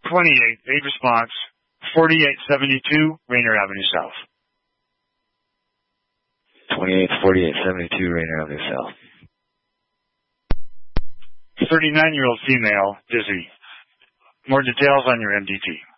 28, aid response, 4872 Rainer Avenue South. 28, 4872 Rainer Avenue South. 39-year-old female, dizzy. More details on your MDT.